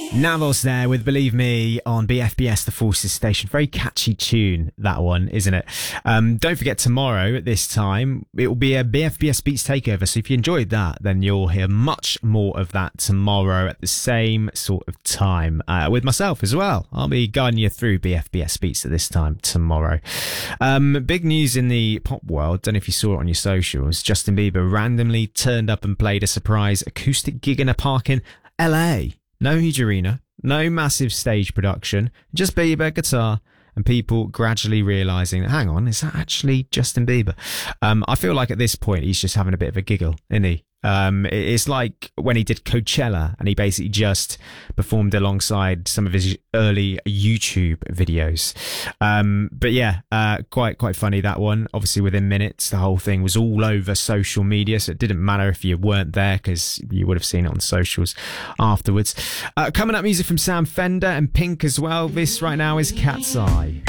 Navos there with Believe Me on BFBS, the Forces Station. Very catchy tune, that one, isn't it? Don't forget, tomorrow at this time, it will be a BFBS Beats Takeover. So if you enjoyed that, then you'll hear much more of that tomorrow at the same sort of time with myself as well. I'll be guiding you through BFBS Beats at this time tomorrow. Big news in the pop world. Don't know if you saw it on your socials. Justin Bieber randomly turned up and played a surprise acoustic gig in a park in LA. No huge arena, no massive stage production, just Bieber, guitar, and people gradually realising, hang on, is that actually Justin Bieber? I feel like at this point he's just having a bit of a giggle, isn't he? It's like when he did Coachella and he basically just performed alongside some of his early YouTube videos. But yeah, quite funny, that one. Obviously within minutes, the whole thing was all over social media, so it didn't matter if you weren't there because you would have seen it on socials afterwards. Coming up, music from Sam Fender and Pink as well. This right now is Cat's Eye.